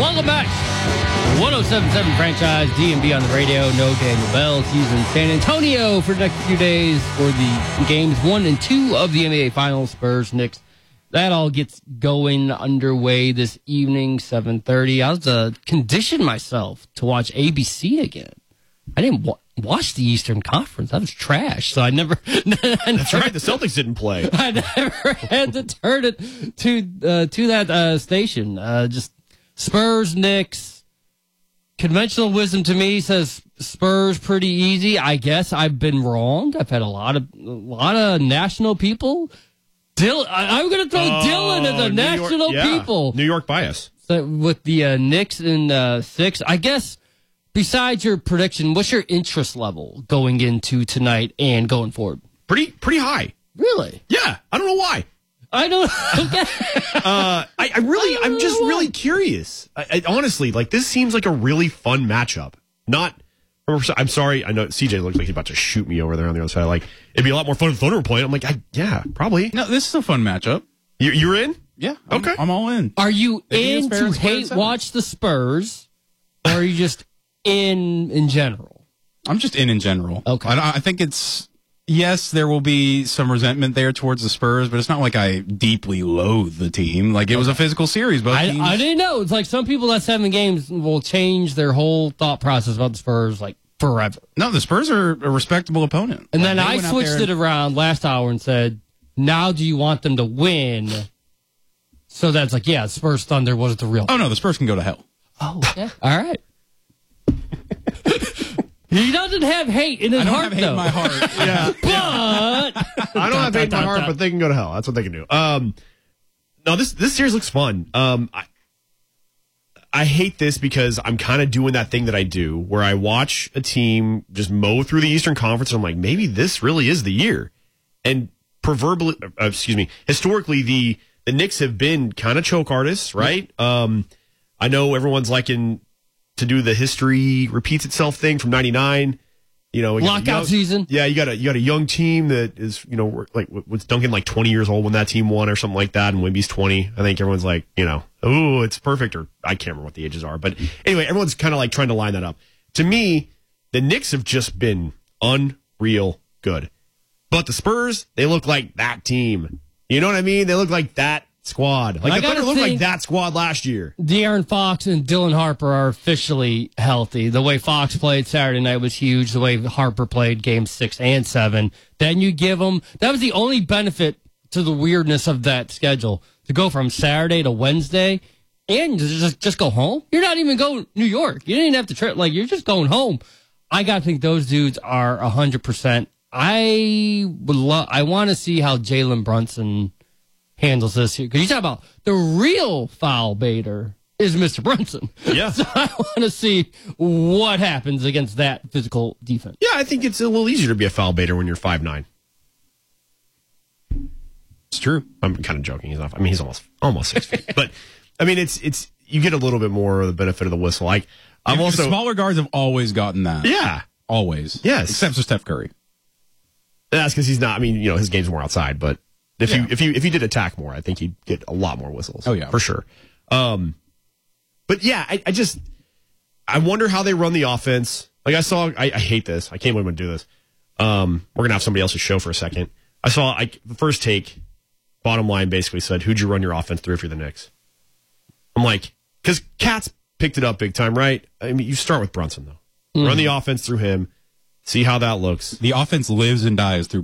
Welcome back. 1077 Franchise, DMB on the radio. No Daniel Bell. He's in San Antonio for the next few days for the games 1 and 2 of the NBA Finals. Spurs, Knicks. That all gets going underway this evening, 7:30. I was conditioned myself to watch ABC again. I didn't watch the Eastern Conference. That was trash. So I never. That's right. The Celtics didn't play. I never had to turn it to that station. Just Spurs, Knicks. Conventional wisdom to me says Spurs pretty easy. I guess I've been wrong. I've had a lot of national people. I'm going to throw Dylan as a national people. New York bias. So with the Knicks in 6, I guess. Besides your prediction, what's your interest level going into tonight and going forward? Pretty high. Really? Yeah. I don't know why. I don't. I'm just really curious. I honestly, like, this seems like a really fun matchup. I'm sorry. I know CJ looks like he's about to shoot me over there on the other side. Like, it'd be a lot more fun if Thunder were playing. I'm like, yeah, probably. No, this is a fun matchup. You're in? Yeah. Okay. I'm all in. Are you in to hate watch the Spurs, or are you just in general? I'm just in general. Okay. I think it's, yes, there will be some resentment there towards the Spurs, but it's not like I deeply loathe the team. Like, it was a physical series. Both teams. I didn't know. It's like some people that 7 games will change their whole thought process about the Spurs, like, forever. No, the Spurs are a respectable opponent. And then I switched it around last hour and said, now do you want them to win? So that's like, yeah, Spurs Thunder wasn't the real. Oh, no, the Spurs can go to hell. Oh, yeah. All right. He doesn't have hate in his heart, though. I don't have hate in my heart. Yeah. But I don't have hate in my heart, but they can go to hell. That's what they can do. No, this series looks fun. I hate this because I'm kind of doing that thing that I do where I watch a team just mow through the Eastern Conference. And I'm like, maybe this really is the year. And historically, the Knicks have been kind of choke artists, right? I know everyone's liking to do the history repeats itself thing from '99. You know, lockout season. Yeah, you got a young team that is, like, was Duncan like 20 years old when that team won or something like that, and Wemby's 20. I think everyone's like, oh, it's perfect, or I can't remember what the ages are, but anyway, everyone's kind of like trying to line that up. To me, the Knicks have just been unreal good, but the Spurs, they look like that team. You know what I mean? They look like that squad. Like, the Thunder looked like that squad last year. De'Aaron Fox and Dylan Harper are officially healthy. The way Fox played Saturday night was huge. The way Harper played games 6 and 7. Then you give them, that was the only benefit to the weirdness of that schedule, to go from Saturday to Wednesday and just go home. You're not even going New York. You didn't even have to trip. Like, you're just going home. I got to think those dudes are 100%. I want to see how Jalen Brunson handles this here, because you talk about the real foul baiter is Mr. Brunson. Yeah. So I want to see what happens against that physical defense. Yeah, I think it's a little easier to be a foul baiter when you're 5'9". It's true. I'm kind of joking. He's almost 6 feet. But I mean, it's you get a little bit more of the benefit of the whistle. Like, smaller guards have always gotten that. Yeah. Always. Yes. Except for Steph Curry. That's because he's not. I mean, his game's more outside, but if you did attack more, I think he'd get a lot more whistles. Oh yeah, for sure. But yeah, I wonder how they run the offense. Like, I hate this. I can't believe I'm gonna do this. We're gonna have somebody else's show for a second. I saw the first take. Bottom line basically said, "Who'd you run your offense through if you're the Knicks?" I'm like, because Katz picked it up big time, right? I mean, you start with Brunson though. Run the offense through him. See how that looks. The offense lives and dies through